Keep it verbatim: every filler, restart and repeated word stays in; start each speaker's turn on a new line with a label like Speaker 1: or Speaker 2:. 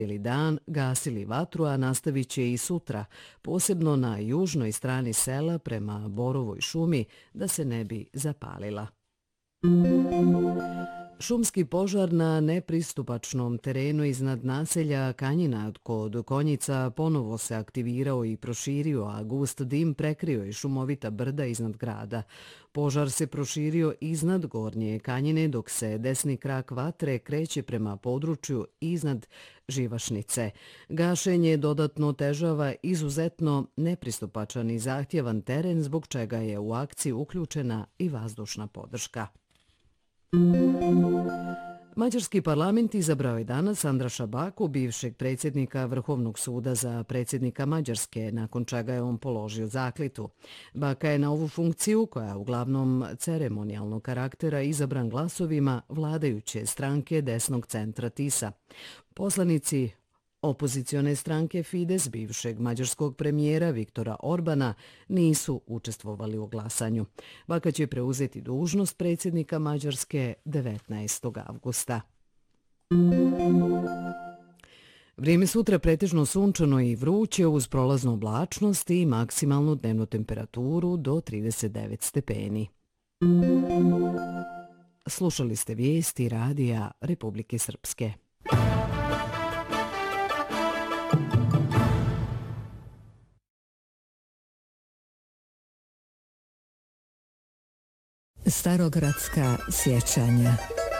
Speaker 1: cijeli dan gasili vatru, a nastavit će i sutra, posebno na južnoj strani sela prema Borovoj šumi, da se ne bi zapalila. Šumski požar na nepristupačnom terenu iznad naselja Kanjina kod Konjica ponovo se aktivirao i proširio, a gust dim prekrio i šumovita brda iznad grada. Požar se proširio iznad Gornje Kanjine, dok se desni krak vatre kreće prema području iznad Živašnice. Gašenje dodatno otežava izuzetno nepristupačan i zahtjevan teren, zbog čega je u akciju uključena i vazdušna podrška. Mađarski parlament izabrao je danas Andraša Baku, bivšeg predsjednika Vrhovnog suda, za predsjednika Mađarske, nakon čega je on položio zakletvu. Baka je na ovu funkciju, koja je uglavnom ceremonijalnog karaktera, izabran glasovima vladajuće stranke desnog centra Tisa. Poslanici opozicione stranke Fides bivšeg mađarskog premijera Viktora Orbana nisu učestvovali u glasanju. Baka će preuzeti dužnost predsjednika Mađarske devetnaestog avgusta. Vrijeme sutra pretežno sunčano i vruće uz prolaznu oblačnost i maksimalnu dnevnu temperaturu do trideset devet stepeni. Slušali ste vijesti radija Republike Srpske.
Speaker 2: Starogradska sjećanja.